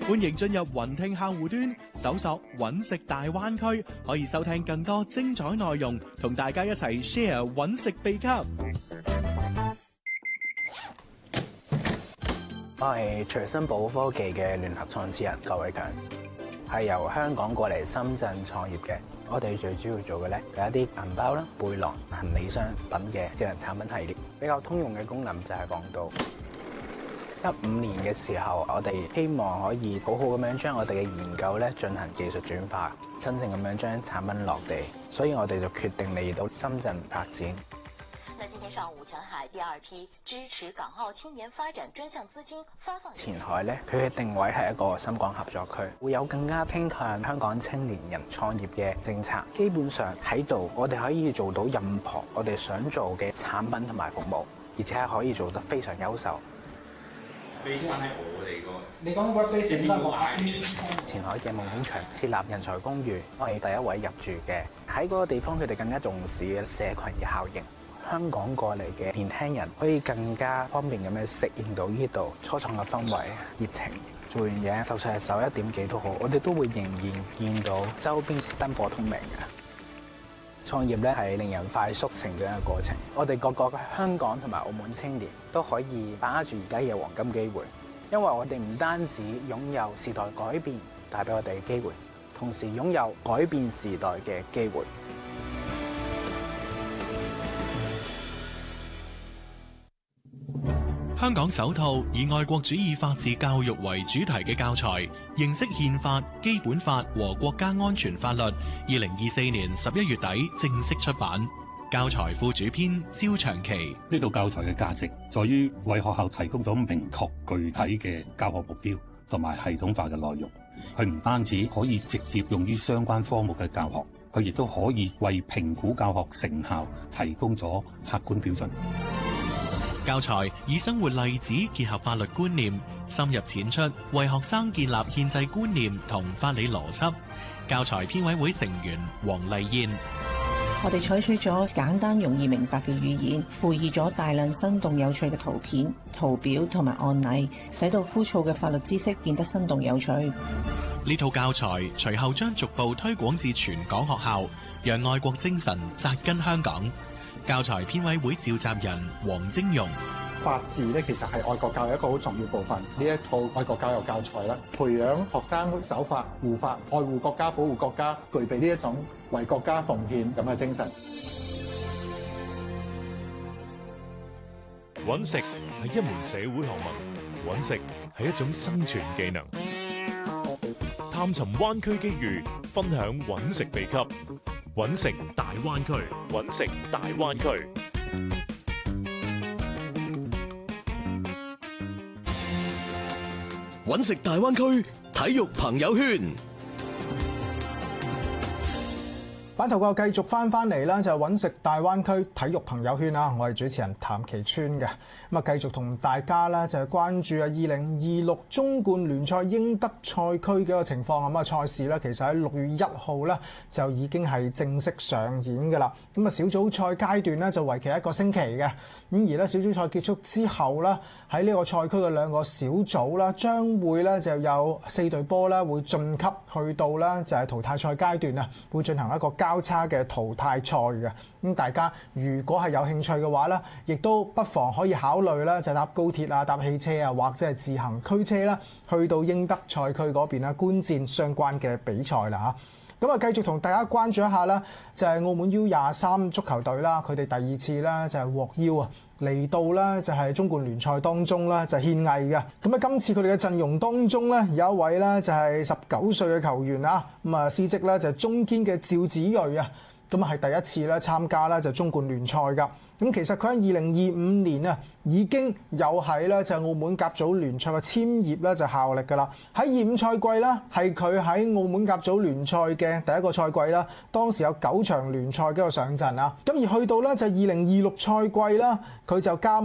歡迎進入雲聽客戶端，搜索揾食大灣區，可以收聽更多精彩內容，同大家一齊 share 揾食秘笈。 我係隨身寶科技嘅聯合創始人郭偉強，係由香港過嚟深圳創業嘅。我哋最主要做嘅咧有一啲銀包啦、背囊、行李箱等嘅智能產品系列。比較通用嘅功能就係防盜。15年嘅時候，我哋希望可以好好咁樣將我哋嘅研究咧進行技術轉化，真正咁樣將產品落地。所以我哋就決定嚟到深圳發展。 那今天上午，前海第二批支持港澳青年發展專項資金發放。 前海咧，佢嘅定位係一個深港合作區，會有更加傾向香港青年人創業嘅政策。基本上喺度，我哋可以做到任何我哋想做嘅產品同埋服務，而且係可以做得非常優秀。 你先喺我哋個， 你講 workplace 點解前海嘅夢工場設立人才公寓，我係第一位入住嘅。喺嗰個地方，佢哋更加重視嘅社群嘅效應。香港過嚟嘅年輕人可以更加方便咁樣適應到呢度初創嘅氛圍、熱情。做完嘢，就算係11點幾都好，我哋都會仍然見到周邊燈火通明嘅。創業咧係令人快速成長嘅過程。我哋個個香港同埋澳門青年都可以把握住而家嘅黃金機會，因為我哋唔單止擁有時代改變帶俾我哋嘅機會，同時擁有改變時代嘅機會。 香港首套以愛國主義法治教育為主題嘅教材《認識憲法、基本法和國家安全法律》，2024年11月底正式出版。教材副主編焦長期。 呢套教材嘅價值在於為學校提供咗明確具體嘅教學目標同埋系統化嘅內容。佢唔單止可以直接用於相關科目嘅教學，佢亦都可以為評估教學成效提供咗客觀標準。 教材以生活例子結合法律觀念，深入淺出，為學生建立憲制觀念同法理邏輯。教材編委會成員黃麗燕。 我哋採取咗簡單容易明白嘅語言，附以咗大量生動有趣嘅圖片、圖表同埋案例，使到枯燥嘅法律知識變得生動有趣。 呢套教材隨後將逐步推廣至全港學校，讓愛國精神扎根香港。教材編委會召集人黃晶容。 法治咧，其實係愛國教育一個好重要部分。呢一套愛國教育教材啦，培養學生守法、護法、愛護國家、保護國家，具備呢一種為國家奉獻咁嘅精神。 揾食係一門社會學問，揾食係一種生存技能。探尋灣區機遇，分享揾食秘笈。揾食大灣區，揾食大灣區。 揾食大灣區體育朋友圈。 版頭個繼續翻嚟啦，就係揾食大灣區體育朋友圈啦。我係主持人譚其川嘅，咁啊繼續同大家咧就係關注啊2026中冠聯賽英德賽區嘅一個情況。咁啊賽事咧其實喺6月1號咧就已經係正式上演㗎啦。咁啊小組賽階段咧就為期1個星期嘅，咁而咧小組賽結束之後咧喺呢個賽區嘅2個小組啦，將會咧就有4隊波咧會晉級去到咧就係淘汰賽階段啊，會進行一個交叉嘅淘汰賽嘅。咁大家如果係有興趣嘅話咧，亦都不妨可以考慮咧就搭高鐵啊、搭汽車啊，或者係自行驅車啦，去到英德賽區嗰邊啦觀戰相關嘅比賽啦嚇。咁啊，繼續同大家關注一下啦，就係澳門 U23足球隊啦，佢哋第二次咧就係獲邀啊嚟到咧就係中冠聯賽當中咧就獻藝嘅。咁啊，今次佢哋嘅陣容當中咧有一位咧就係19歲嘅球員啊，咁啊司職咧就係中堅嘅趙子睿啊。咁啊係第一次咧參加咧就中冠聯賽㗎。咁其實佢喺2025年啊已經有喺咧就澳門甲組聯賽嘅簽葉咧就效力㗎啦。喺25賽季啦，係佢喺澳門甲組聯賽嘅第一個賽季啦，當時有9場聯賽都有上陣啊。咁而去到咧就2026賽季啦，佢就加